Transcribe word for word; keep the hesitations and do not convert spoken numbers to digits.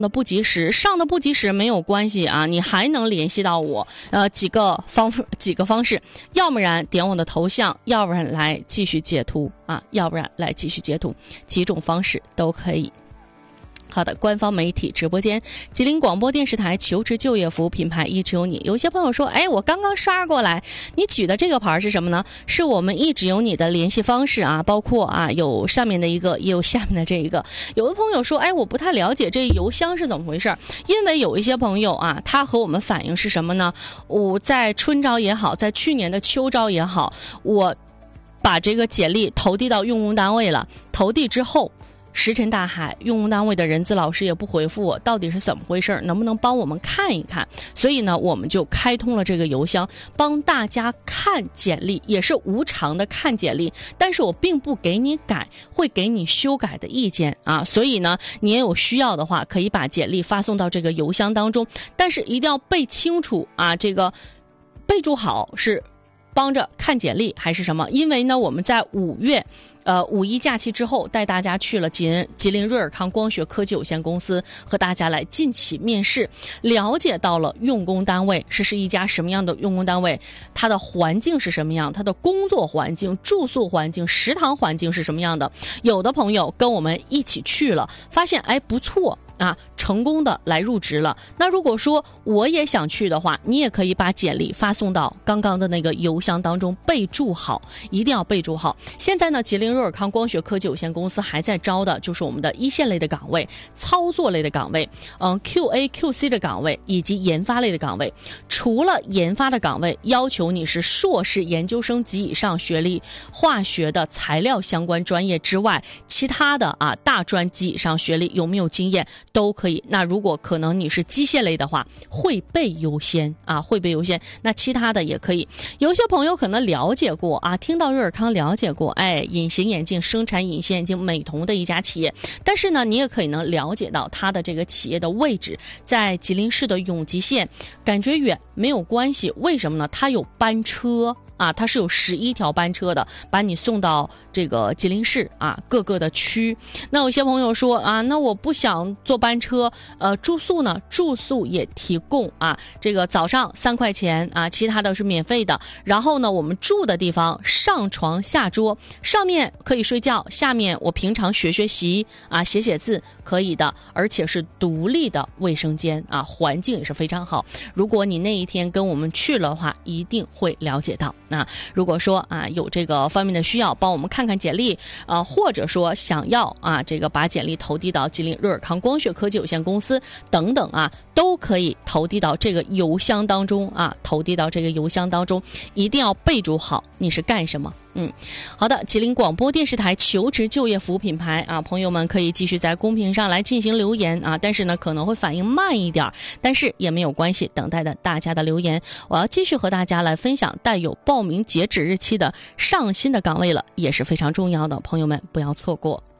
的不及时，上的不及时没有关系啊，你还能联系到我，呃，几个方几个方式，要不然点我的头像，要不然来继续截图啊，要不然来继续截图，几种方式都可以。好的，官方媒体直播间，吉林广播电视台求职就业服务品牌一直有你。有些朋友说，哎，我刚刚刷过来，你举的这个牌是什么呢？是我们一直有你的联系方式啊，包括啊有上面的一个，也有下面的这一个。有的朋友说，哎，我不太了解这邮箱是怎么回事，因为有一些朋友啊，他和我们反映是什么呢？我在春招也好，在去年的秋招也好，我把这个简历投递到用工单位了，投递之后石沉大海，用工单位的人资老师也不回复我，到底是怎么回事？能不能帮我们看一看？所以呢，我们就开通了这个邮箱，帮大家看简历，也是无偿的看简历，但是我并不给你改，会给你修改的意见啊。所以呢，你也有需要的话，可以把简历发送到这个邮箱当中，但是一定要背清楚啊，这个备注好是帮着看简历还是什么？因为呢，我们在五月。呃，五一假期之后，带大家去了吉林吉林瑞尔康光学科技有限公司，和大家来近期面试，了解到了用工单位是是一家什么样的用工单位，它的环境是什么样，它的工作环境、住宿环境、食堂环境是什么样的。有的朋友跟我们一起去了，发现哎不错啊，成功的来入职了。那如果说我也想去的话，你也可以把简历发送到刚刚的那个邮箱当中，备注好，一定要备注好。现在呢，吉林瑞尔康光学科技有限公司还在招的就是我们的一线类的岗位、操作类的岗位、嗯 Q A Q C 的岗位以及研发类的岗位。除了研发的岗位要求你是硕士研究生及以上学历，化学的材料相关专业之外，其他的啊大专及以上学历有没有经验都可以。那如果可能你是机械类的话，会备优先啊，会备优先。那其他的也可以。有些朋友可能了解过啊，听到瑞尔康了解过，哎，隐形眼镜生产隐形眼镜美瞳的一家企业，但是呢，你也可以能了解到它的这个企业的位置在吉林市的永吉县，感觉远没有关系，为什么呢？它有班车。啊，它是有十一条班车的，把你送到这个吉林市啊各个的区。那有些朋友说啊，那我不想坐班车，呃，住宿呢？住宿也提供啊，这个早上三块钱啊，其他的是免费的。然后呢，我们住的地方上床下桌，上面可以睡觉，下面我平常学学习啊，写写字可以的，而且是独立的卫生间啊，环境也是非常好。如果你那一天跟我们去了的话，一定会了解到。那如果说啊有这个方面的需要，帮我们看看简历啊，或者说想要啊这个把简历投递到吉林瑞尔康光学科技有限公司等等啊，都可以投递到这个邮箱当中啊，投递到这个邮箱当中，一定要备注好你是干什么。嗯，好的，吉林广播电视台求职就业服务品牌啊，朋友们可以继续在公屏上来进行留言啊，但是呢可能会反应慢一点，但是也没有关系，等待的大家的留言。我要继续和大家来分享带有报名截止日期的上新的岗位了，也是非常重要的，朋友们不要错过。